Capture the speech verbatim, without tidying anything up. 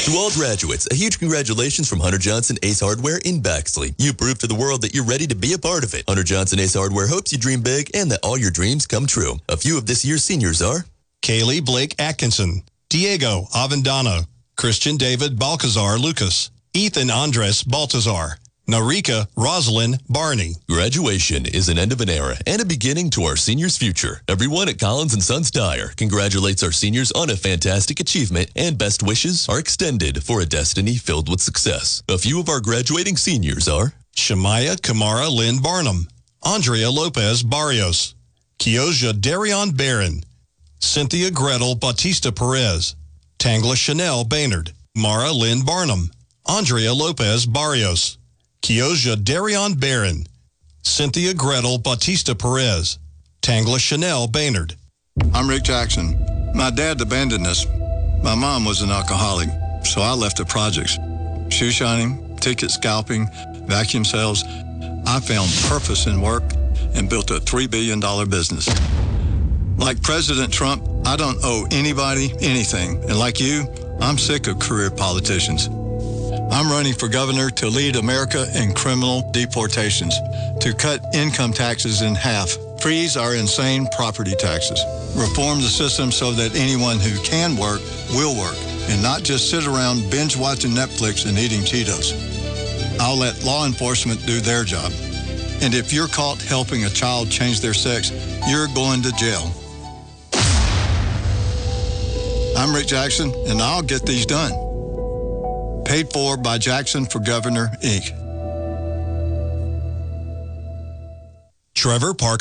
To all graduates, a huge congratulations from Hunter Johnson Ace Hardware in Baxley. You proved to the world that you're ready to be a part of it. Hunter Johnson Ace Hardware hopes you dream big and that all your dreams come true. A few of this year's seniors are Kaylee Blake Atkinson, Diego Avendano, Christian David Balcazar Lucas, Ethan Andres Baltazar, Narika Rosalind Barney. Graduation is an end of an era and a beginning to our seniors' future. Everyone at Collins and Sons Tire congratulates our seniors on a fantastic achievement, and best wishes are extended for a destiny filled with success. A few of our graduating seniors are Shemaya Kamara Lynn Barnum, Andrea Lopez Barrios, Kiosia Darion Barron, Cynthia Gretel Bautista Perez, Tangla Chanel Baynard, Mara Lynn Barnum, Andrea Lopez Barrios, Kiosia Darion Barron, Cynthia Gretel Bautista Perez, Tangla Chanel Baynard. I'm Rick Jackson. My dad abandoned us. My mom was an alcoholic, so I left the projects. Shoe shining, ticket scalping, vacuum sales. I found purpose in work and built a three billion dollars business. Like President Trump, I don't owe anybody anything. And like you, I'm sick of career politicians. I'm running for governor to lead America in criminal deportations, to cut income taxes in half, freeze our insane property taxes, reform the system so that anyone who can work will work, and not just sit around binge watching Netflix and eating Cheetos. I'll let law enforcement do their job. And if you're caught helping a child change their sex, you're going to jail. I'm Rick Jackson, and I'll get these done. Paid for by Jackson for Governor, Incorporated. Trevor Parker.